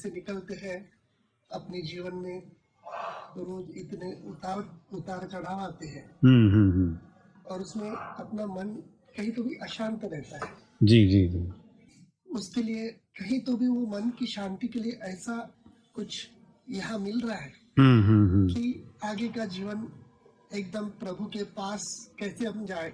से निकलते हैं अपने जीवन में, तो रोज इतने उतार चढ़ाव आते हैं और उसमें अपना मन कहीं तो भी अशांत रहता है। जी जी जी। उसके लिए कहीं तो भी वो मन की शांति के लिए ऐसा कुछ यहाँ मिल रहा है कि आगे का जीवन एकदम प्रभु के पास कैसे हम जाए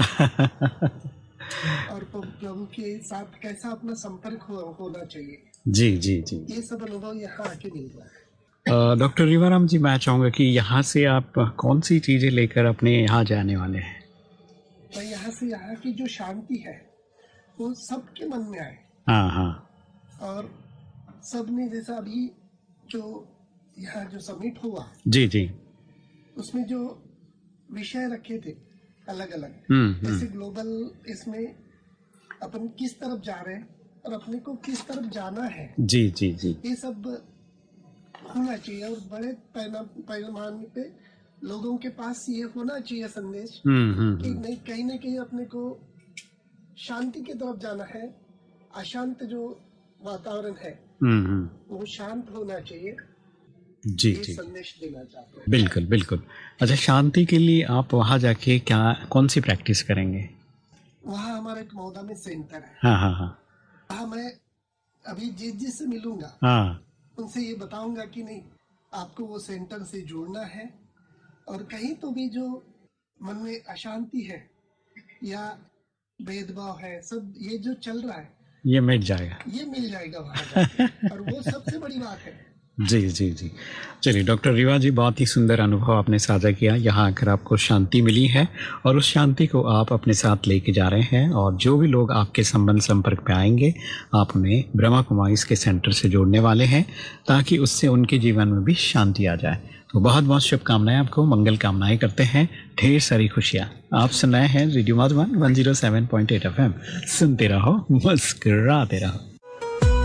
और प्रभु के साथ कैसा अपना संपर्क होना चाहिए। जी जी जी। ये सब अनुभव यहाँ आके मिल रहा है। डॉक्टर रिवाराम जी, मैं चाहूँगा कि यहाँ से आप कौन सी चीज़ें लेकर अपने यहाँ जाने वाले हैं? मैं यहाँ से यहाँ की जो शांति है वो सबके मन में आए। हाँ हाँ। और सबने जैसा अभी जो यहाँ जो समिट हुआ, जी जी, उसमें जो विषय रखे थे अलग अलग, जैसे ग्लोबल, इसमें अपन किस तरफ जा रहे हैं और अपने को किस तरफ जाना है, जी जी जी, ये सब होना चाहिए। और बड़े पैमाने पे लोगों के पास ये होना चाहिए संदेश कि नहीं, कहीं ना कहीं अपने को शांति की तरफ जाना है। अशांत जो वातावरण है वो शांत होना चाहिए। जी ये जी, संदेश देना चाहते हैं। बिल्कुल बिल्कुल। अच्छा, शांति के लिए आप वहाँ जाके कौन सी प्रैक्टिस करेंगे? वहाँ हमारा एक मौदा में सेंटर है। हाँ हाँ हाँ। वहाँ मैं अभी जिससे मिलूंगा उनसे ये बताऊंगा कि नहीं, आपको वो सेंटर से जुड़ना है और कहीं तो भी जो मन में अशांति है या भेदभाव है, सब ये जो चल रहा है ये मिट जाएगा, ये मिल जाएगा वहाँ जाके। और वो सबसे बड़ी बात है। जी जी जी। चलिए डॉक्टर रिवा जी, बहुत ही सुंदर अनुभव आपने साझा किया। यहाँ आकर आपको शांति मिली है और उस शांति को आप अपने साथ लेके जा रहे हैं, और जो भी लोग आपके संपर्क पे आएंगे आप उन्हें ब्रह्मा कुमारीज के सेंटर से जोड़ने वाले हैं ताकि उससे उनके जीवन में भी शांति आ जाए। तो बहुत बहुत शुभकामनाएं आपको, मंगल कामनाएं करते हैं, ढेर सारी खुशियाँ। आप सुन रहे हैं रेडियो मधुबन 107.8 FM। सुनते रहो, मुस्कुराते रहो।